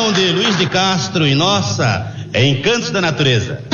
de Luiz de Castro e nossa, Encantos da Natureza.